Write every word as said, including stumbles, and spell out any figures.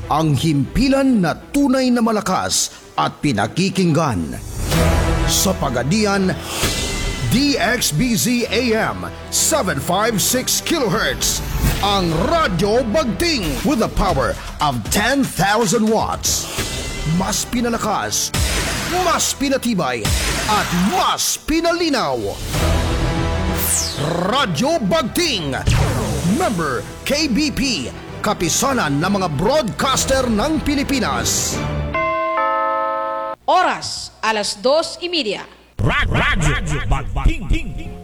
ang himpilan na tunay na malakas at pinakikinggan. Sa Pagadian, D X B Z A M seven fifty-six kilohertz, ang Radyo Bagting with the power of ten thousand watts. Mas pinalakas, mas pinatibay, at mas pinalinaw. Radyo Bagting, member K B P, kapisanan ng mga broadcaster ng Pilipinas. Oras, alas dos y media. Radyo Bagting.